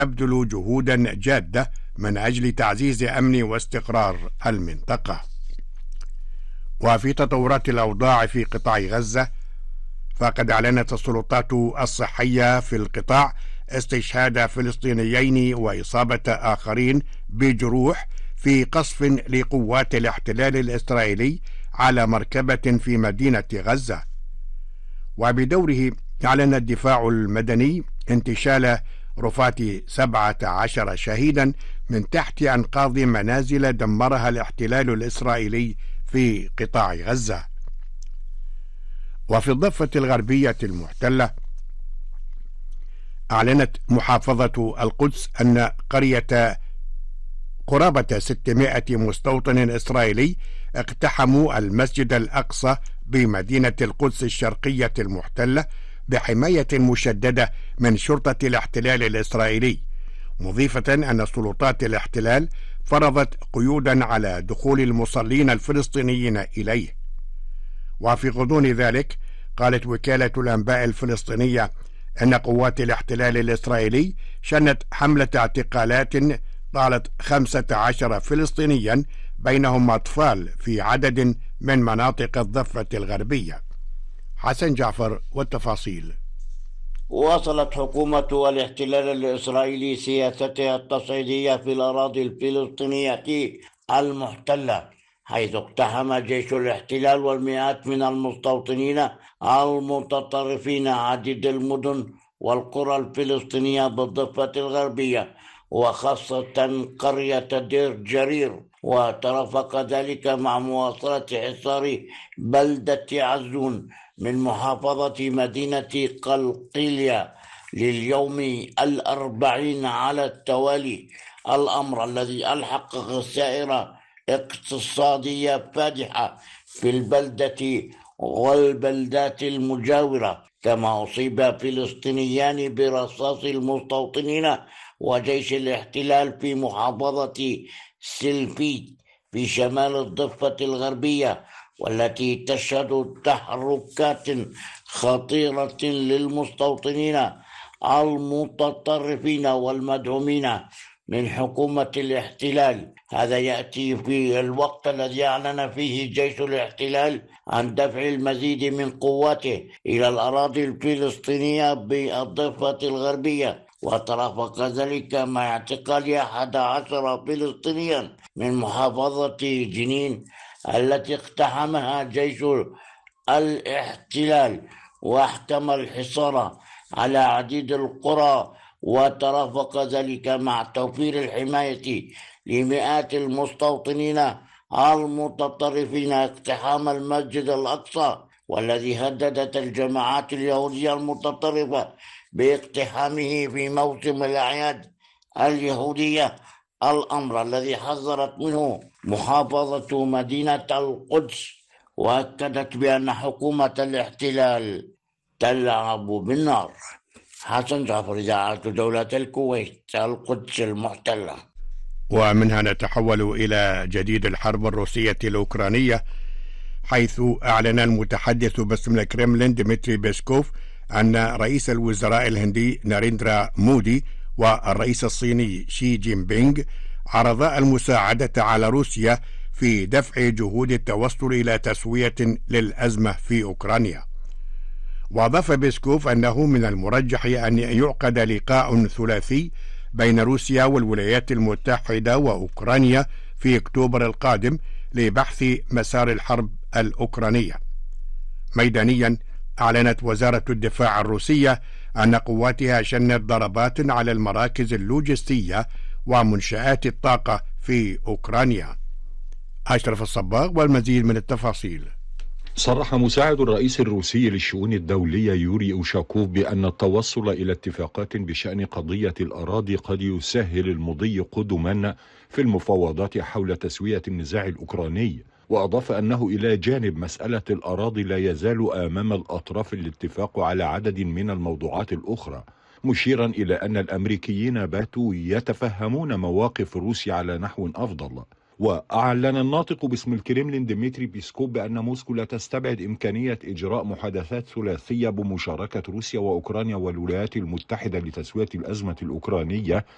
تبذل جهودا جادة من أجل تعزيز أمن واستقرار المنطقة. وفي تطورات الأوضاع في قطاع غزة، فقد أعلنت السلطات الصحية في القطاع استشهاد فلسطينيين وإصابة آخرين بجروح في قصف لقوات الاحتلال الإسرائيلي على مركبة في مدينة غزة. وبدوره أعلن الدفاع المدني انتشال رفات 17 شهيدا من تحت أنقاض منازل دمرها الاحتلال الإسرائيلي في قطاع غزة. وفي الضفة الغربية المحتلة، أعلنت محافظة القدس أن قرابة 600 مستوطن إسرائيلي اقتحموا المسجد الأقصى بمدينة القدس الشرقية المحتلة بحماية مشددة من شرطة الاحتلال الإسرائيلي، مضيفة أن سلطات الاحتلال فرضت قيودا على دخول المصلين الفلسطينيين إليه. وفي غضون ذلك، قالت وكالة الأنباء الفلسطينية أن قوات الاحتلال الإسرائيلي شنت حملة اعتقالات طالت 15 فلسطينيا بينهم أطفال في عدد من مناطق الضفة الغربية. حسن جعفر والتفاصيل. واصلت حكومة الاحتلال الإسرائيلي سياستها التصعيدية في الأراضي الفلسطينية المحتلة، حيث اقتحم جيش الاحتلال والمئات من المستوطنين المتطرفين عديد المدن والقرى الفلسطينية بالضفة الغربية، وخاصة قرية دير جرير، وترافق ذلك مع مواصلة حصار بلدة عزون من محافظة مدينة قلقيلية لليوم 40 على التوالي، الأمر الذي ألحق خسائر اقتصادية فادحة في البلدة والبلدات المجاورة. كما أصيب فلسطينيان برصاص المستوطنين وجيش الاحتلال في محافظة سلفيت في شمال الضفة الغربية، والتي تشهد تحركات خطيرة للمستوطنين المتطرفين والمدعومين من حكومة الاحتلال. هذا يأتي في الوقت الذي أعلن فيه جيش الاحتلال عن دفع المزيد من قواته إلى الأراضي الفلسطينية بالضفة الغربية، وترافق ذلك مع اعتقال 11 فلسطينيا من محافظة جنين التي اقتحمها جيش الاحتلال واحكم الحصار على عديد القرى، وترافق ذلك مع توفير الحماية لمئات المستوطنين المتطرفين اقتحام المسجد الأقصى، والذي هددت الجماعات اليهودية المتطرفة باقتحامه في موسم الأعياد اليهودية، الأمر الذي حذرت منه محافظة مدينة القدس، وأكدت بأن حكومة الاحتلال تلعب بالنار. حسن جعفر، إذاعة دولة الكويت، القدس المحتلة. ومنها نتحول إلى جديد الحرب الروسية الأوكرانية، حيث أعلن المتحدث باسم الكرملين ديمتري بيسكوف أن رئيس الوزراء الهندي ناريندرا مودي والرئيس الصيني شي جين بينغ عرضا المساعدة على روسيا في دفع جهود التوصل إلى تسوية للأزمة في أوكرانيا. وأضاف بيسكوف أنه من المرجح أن يعقد لقاء ثلاثي بين روسيا والولايات المتحدة وأوكرانيا في أكتوبر القادم لبحث مسار الحرب الأوكرانية. ميدانيا، أعلنت وزارة الدفاع الروسية أن قواتها شنت ضربات على المراكز اللوجستية ومنشآت الطاقة في أوكرانيا. أشرف الصباغ والمزيد من التفاصيل. صرح مساعد الرئيس الروسي للشؤون الدولية يوري أوشاكوف بأن التوصل إلى اتفاقات بشأن قضية الأراضي قد يسهل المضي قدما في المفاوضات حول تسوية النزاع الأوكراني، وأضاف أنه إلى جانب مسألة الأراضي لا يزال أمام الأطراف الاتفاق على عدد من الموضوعات الأخرى، مشيرا إلى أن الأمريكيين باتوا يتفهمون مواقف روسيا على نحو أفضل. وأعلن الناطق باسم الكرملين ديمتري بيسكوف بأن موسكو لا تستبعد إمكانية إجراء محادثات ثلاثية بمشاركة روسيا وأوكرانيا والولايات المتحدة لتسوية الأزمة الأوكرانية